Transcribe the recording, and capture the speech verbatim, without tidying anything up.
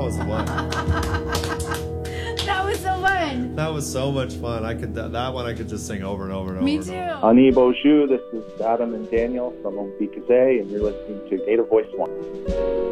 was fun. That was so fun. That was so much fun. I could that one I could just sing over and over and over. Me and too. over. Ani Bonjour, this is Adam and Daniel from Ombikaze, and you're listening to Native Voice One.